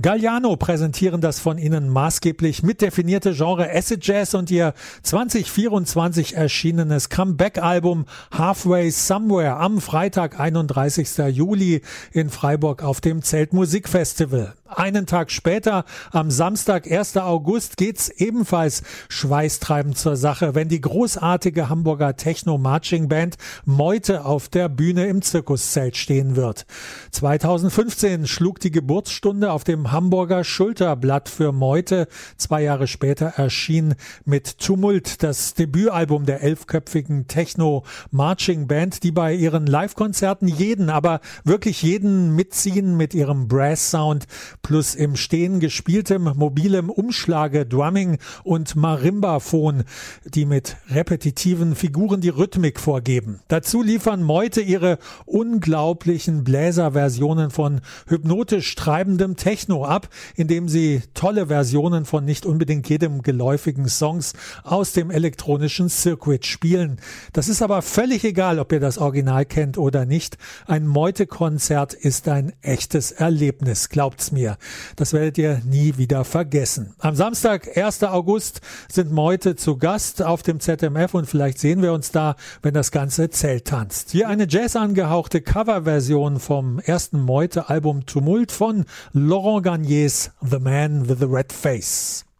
Galliano präsentieren das von ihnen maßgeblich mitdefinierte Genre Acid Jazz und ihr 2024 erschienenes Comeback-Album Halfway Somewhere am Freitag, 31. Juli in Freiburg auf dem Zeltmusikfestival. Einen Tag später, am Samstag, 1. August, geht's ebenfalls schweißtreibend zur Sache, wenn die großartige Hamburger Techno-Marching-Band Meute auf der Bühne im Zirkuszelt stehen wird. 2015 schlug die Geburtsstunde auf dem Hamburger Schulterblatt für Meute. 2 Jahre später erschien mit Tumult das Debütalbum der 11-köpfigen Techno-Marching-Band, die bei ihren Live-Konzerten jeden, aber wirklich jeden mitziehen mit ihrem Brass-Sound plus im Stehen gespieltem mobilem Umschlage, Drumming und Marimbaphon, die mit repetitiven Figuren die Rhythmik vorgeben. Dazu liefern Meute ihre unglaublichen Bläserversionen von hypnotisch treibendem Techno ab, indem sie tolle Versionen von nicht unbedingt jedem geläufigen Songs aus dem elektronischen Circuit spielen. Das ist aber völlig egal, ob ihr das Original kennt oder nicht. Ein Meute-Konzert ist ein echtes Erlebnis, glaubt's mir. Das werdet ihr nie wieder vergessen. Am Samstag, 1. August, sind Meute zu Gast auf dem ZMF und vielleicht sehen wir uns da, wenn das ganze Zelt tanzt. Hier eine Jazz-angehauchte Coverversion vom ersten Meute-Album Tumult von Laurent Garniers The Man with the Red Face.